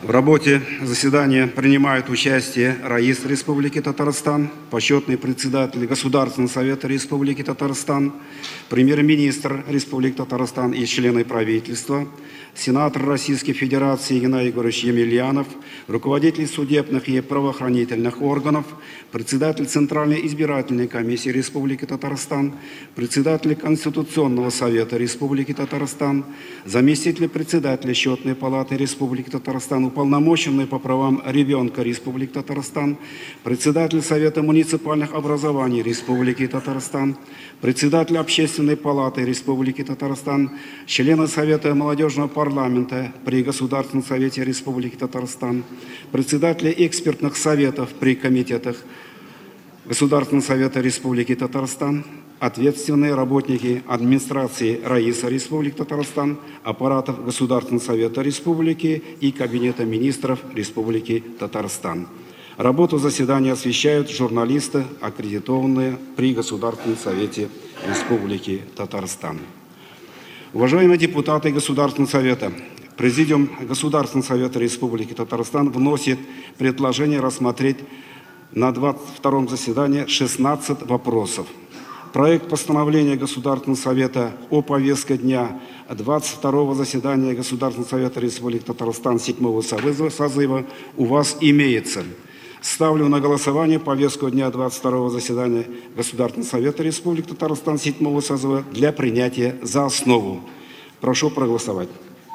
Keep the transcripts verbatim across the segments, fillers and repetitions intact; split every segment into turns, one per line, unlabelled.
В работе заседания принимают участие Раис Республики Татарстан, почетный председатель Государственного совета Республики Татарстан, премьер-министр Республики Татарстан и члены правительства, сенатор Российской Федерации Геннадий Егорович Емельянов, руководитель судебных и правоохранительных органов, председатель Центральной избирательной комиссии Республики Татарстан, председатель Конституционного совета Республики Татарстан, заместитель председателя Счетной палаты Республики Татарстан, уполномоченный по правам ребенка Республики Татарстан, председатель Совета муниципальных образований Республики Татарстан, председатель Общественной палаты Республики Татарстан, члены Совета молодежного парламента при Государственном совете Республики Татарстан, председатели экспертных советов при комитетах Государственного совета Республики Татарстан, ответственные работники администрации Раиса Республики Татарстан, аппаратов Государственного совета Республики и Кабинета министров Республики Татарстан. Работу заседания освещают журналисты, аккредитованные при Государственном совете Республики Татарстан. Уважаемые депутаты Государственного совета, Президиум Государственного совета Республики Татарстан вносит предложение рассмотреть на двадцать втором заседании шестнадцать вопросов. Проект постановления Государственного совета о повестке дня двадцать второго заседания Государственного совета Республики Татарстан седьмого созыва у вас имеется. Ставлю на голосование повестку дня двадцать второго заседания Государственного совета Республики Татарстан седьмого созыва для принятия за основу. Прошу проголосовать.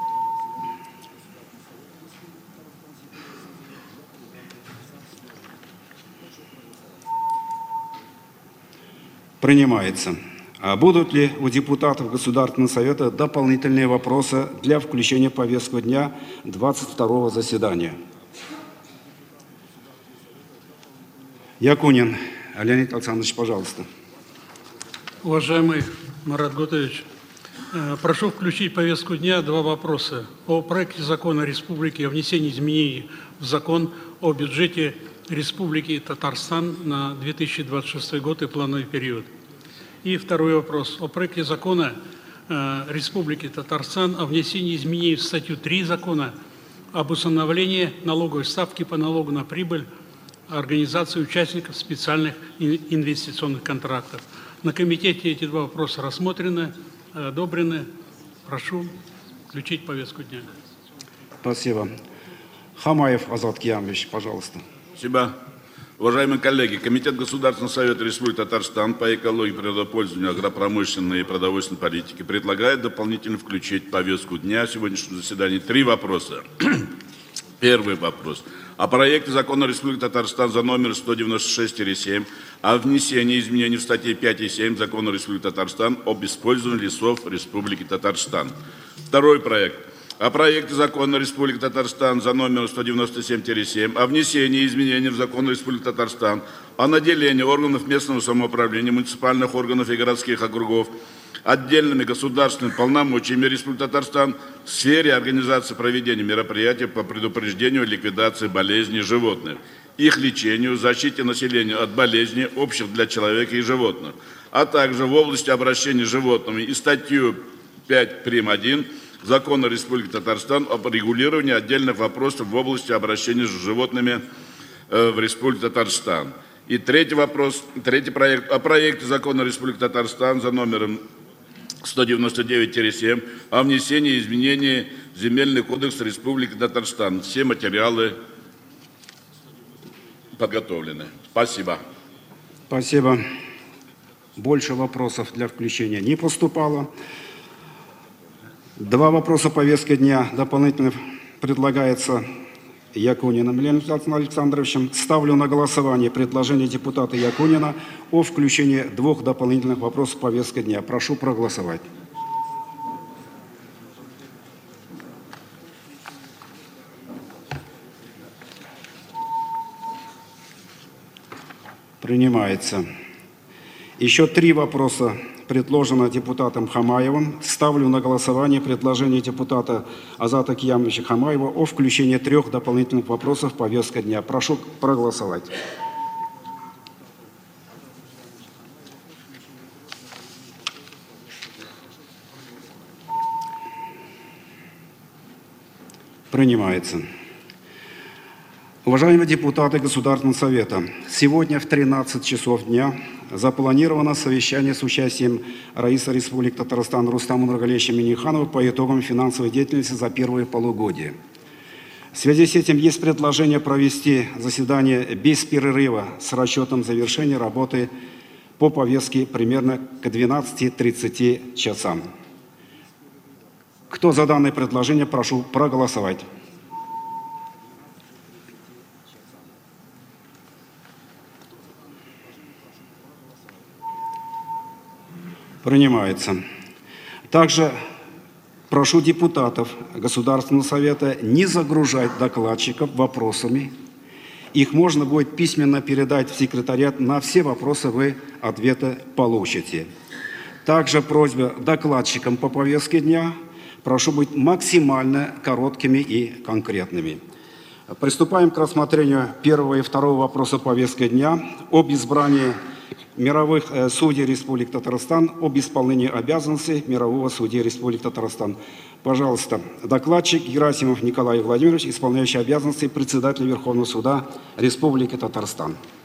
Принимается. А будут ли у депутатов Государственного совета дополнительные вопросы для включения в повестку дня двадцать второго заседания? Якунин Леонид Александрович, пожалуйста.
Уважаемый Марат Гутович, прошу включить в повестку дня два вопроса. О проекте закона Республики о внесении изменений в закон о бюджете Республики Татарстан на две тысячи двадцать шестой год и плановый период. И второй вопрос. О проекте закона э, Республики Татарстан о внесении изменений в статью три закона об установлении налоговой ставки по налогу на прибыль организации участников специальных инвестиционных контрактов. На комитете эти два вопроса рассмотрены, одобрены. Прошу включить повестку дня.
Спасибо. Хамаев Азат Киямович, пожалуйста.
Спасибо. Уважаемые коллеги, Комитет Государственного совета Республики Татарстан по экологии, природопользованию, агропромышленной и продовольственной политике предлагает дополнительно включить в повестку дня сегодняшнего заседания три вопроса. Первый вопрос. О проекте закона Республики Татарстан за номер сто девяносто шесть семь о внесении изменений в статьи пять и семь закона Республики Татарстан об использовании лесов Республики Татарстан. Второй проект. О проекте закона Республики Татарстан за номером сто девяносто семь семь о внесении изменений в закон Республики Татарстан о наделении органов местного самоуправления, муниципальных органов и городских округов отдельными государственными полномочиями Республики Татарстан в сфере организации проведения мероприятий по предупреждению и ликвидации болезней животных, их лечению, защите населения от болезней, общих для человека и животных, а также в области обращения с животными и статью пять прим. один Закона Республики Татарстан об регулировании отдельных вопросов в области обращения с животными в Республике Татарстан. И третий вопрос, третий проект, о проекте закона Республики Татарстан за номером сто девяносто девять семь о внесении изменений в Земельный кодекс Республики Татарстан. Все материалы подготовлены. Спасибо.
Спасибо. Больше вопросов для включения не поступало. Два вопроса повестки дня дополнительно предлагается Якуниным Леонидом Александровичем. Ставлю на голосование предложение депутата Якунина о включении двух дополнительных вопросов повестки дня. Прошу проголосовать. Принимается. Еще три вопроса предложено депутатом Хамаевым. Ставлю на голосование предложение депутата Азата Киямовича Хамаева о включении трех дополнительных вопросов в повестку дня. Прошу проголосовать. Принимается. Уважаемые депутаты Государственного совета, сегодня в тринадцать часов дня запланировано совещание с участием Раиса Республики Татарстан Рустама Нургалиевича Минниханова по итогам финансовой деятельности за первое полугодие. В связи с этим есть предложение провести заседание без перерыва с расчетом завершения работы по повестке примерно к двенадцати тридцати часам. Кто за данное предложение, прошу проголосовать. Принимается. Также прошу депутатов Государственного совета не загружать докладчиков вопросами. Их можно будет письменно передать в секретариат. На все вопросы вы ответы получите. Также просьба докладчикам по повестке дня. Прошу быть максимально короткими и конкретными. Приступаем к рассмотрению первого и второго вопроса повестки дня об избрании мировых судей Республики Татарстан, об исполнении обязанностей мирового судьи Республики Татарстан. Пожалуйста, докладчик Герасимов Николай Владимирович, исполняющий обязанности председателя Верховного суда Республики Татарстан.